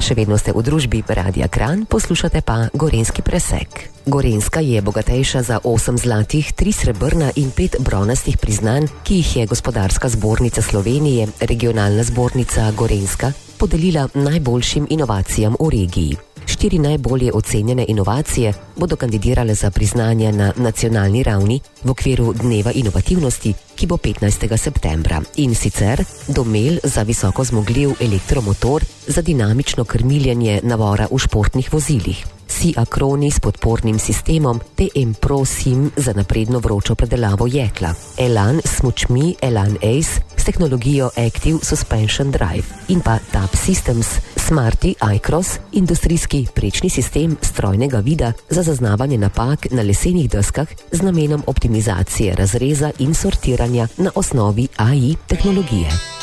Še vedno ste v družbi Radia Kranj, poslušate pa Gorenjski presek. Gorenjska je bogatejša za 8 zlatih, 3 srebrna in 5 bronastih priznanj, ki jih je Gospodarska zbornica Slovenije, regionalna zbornica Gorenjska, podelila najboljšim inovacijam v regiji. 4 najbolje ocenjene inovacije bodo kandidirale za priznanja na nacionalni ravni v okviru Dneva inovativnosti, ki bo 15. septembra. In sicer domel za visoko zmogljiv elektromotor za dinamično krmiljenje navora v športnih vozilih. Akroni s podpornim sistemom TM Pro Sim za napredno vročo predelavo jekla. Elan s smučmi Elan Ace s tehnologijo Active Suspension Drive. In pa Tab Systems Smarty iCross, industrijski prečni sistem strojnega vida za zaznavanje napak na lesenih deskah z namenom optimizacije razreza in sortiranja na osnovi AI tehnologije.